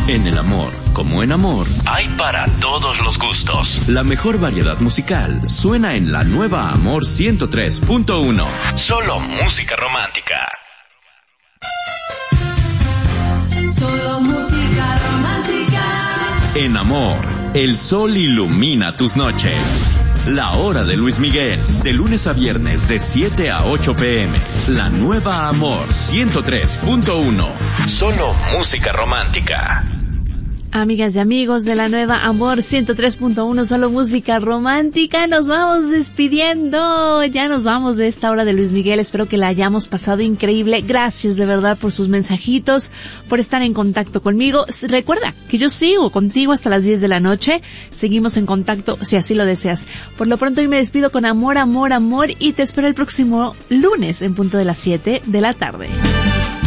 En el amor, como en amor, hay para todos los gustos. La mejor variedad musical suena en la nueva Amor 103.1. Solo música romántica. Solo música romántica. En amor, el sol ilumina tus noches. La hora de Luis Miguel, de lunes a viernes de 7 a 8 p.m. La nueva Amor 103.1. Solo música romántica. Amigas y amigos de la nueva Amor 103.1, solo música romántica, nos vamos despidiendo, ya nos vamos de esta hora de Luis Miguel, espero que la hayamos pasado increíble, gracias de verdad por sus mensajitos, por estar en contacto conmigo, recuerda que yo sigo contigo hasta las 10 de la noche, seguimos en contacto si así lo deseas, por lo pronto hoy me despido con amor, amor, amor y te espero el próximo lunes en punto de las 7 de la tarde.